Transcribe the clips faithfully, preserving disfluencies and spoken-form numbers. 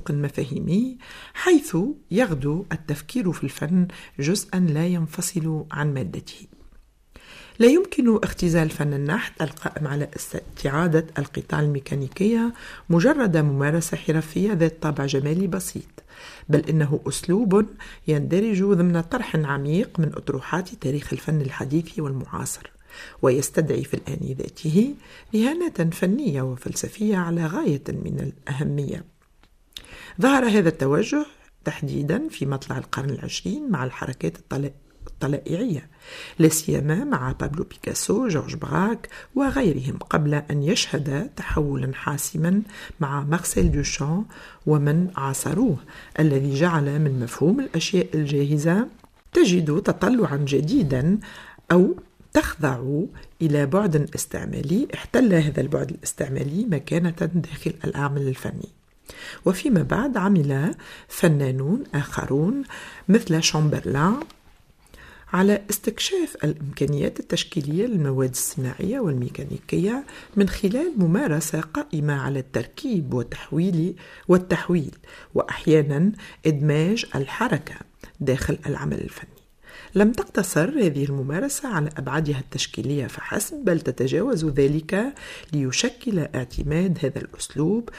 العمق المفاهيمي، حيث يغدو التفكير في الفن جزءا لا ينفصل عن مادته. لا يمكن اختزال فن النحت القائم على استعادة القطع الميكانيكية مجرد ممارسة حرفية ذات طابع جمالي بسيط، بل إنه أسلوب يندرج ضمن طرح عميق من أطروحات تاريخ الفن الحديث والمعاصر، ويستدعي في الآن ذاته إهانة فنية وفلسفية على غاية من الأهمية. ظهر هذا التوجه تحديدا في مطلع القرن العشرين مع الحركات الطلائعية، لا سيما مع بابلو بيكاسو، جورج براك وغيرهم، قبل أن يشهد تحولا حاسما مع مارسيل دوشان ومن عاصروه، الذي جعل من مفهوم الأشياء الجاهزة تجد تطلعا جديدا أو تخضع إلى بعد استعمالي احتل هذا البعد الاستعمالي مكانة داخل العمل الفني. وفيما بعد عمل فنانون آخرون مثل شامبرلان على استكشاف الإمكانيات التشكيلية للمواد الصناعية والميكانيكية من خلال ممارسة قائمة على التركيب والتحويل والتحويل وأحيانا إدماج الحركة داخل العمل الفني. لم تقتصر هذه الممارسة على أبعادها التشكيلية فحسب، بل تتجاوز ذلك ليشكل اعتماد هذا الأسلوب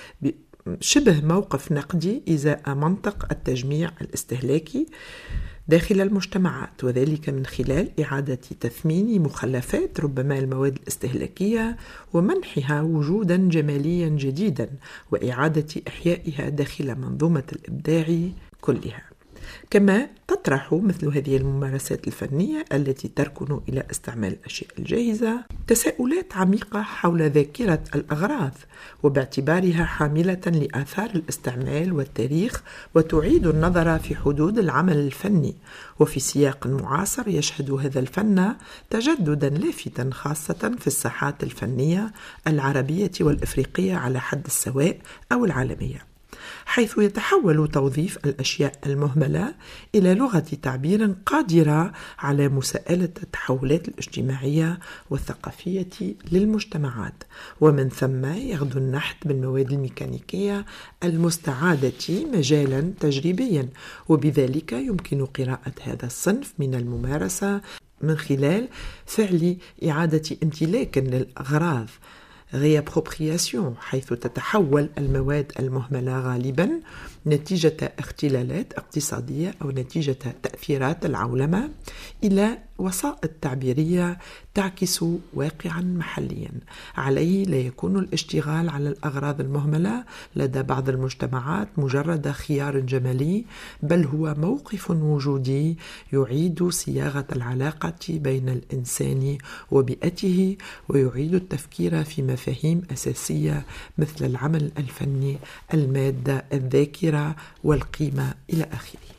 شبه موقف نقدي إزاء منطق التجميع الاستهلاكي داخل المجتمعات، وذلك من خلال إعادة تثمين مخلفات ربما المواد الاستهلاكية ومنحها وجودا جماليا جديدا وإعادة إحيائها داخل منظومة الإبداع كلها. كما تطرح مثل هذه الممارسات الفنية التي تركن إلى استعمال الأشياء الجاهزة تساؤلات عميقة حول ذاكرة الأغراض، وباعتبارها حاملة لآثار الاستعمال والتاريخ، وتعيد النظر في حدود العمل الفني. وفي سياق معاصر يشهد هذا الفن تجددا لافتا خاصة في الساحات الفنية العربية والإفريقية على حد السواء أو العالمية، حيث يتحول توظيف الأشياء المهملة إلى لغة تعبير قادرة على مساءلة التحولات الاجتماعية والثقافية للمجتمعات، ومن ثم يغدو النحت بالمواد الميكانيكية المستعادة مجالا تجريبيا، وبذلك يمكن قراءة هذا الصنف من الممارسة من خلال فعل إعادة امتلاك للأغراض réappropriation، حيث تتحول المواد المهملة غالبا نتيجة اختلالات اقتصادية أو نتيجة تأثيرات العولمة إلى وسائط تعبيرية تعكس واقعا محليا. عليه لا يكون الاشتغال على الأغراض المهملة لدى بعض المجتمعات مجرد خيار جمالي، بل هو موقف وجودي يعيد صياغة العلاقة بين الإنسان وبيئته، ويعيد التفكير في مفاهيم أساسية مثل العمل الفني، المادة، الذاكرة والقيمة إلى آخره.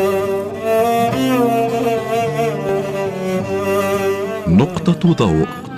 نقطة ضوء.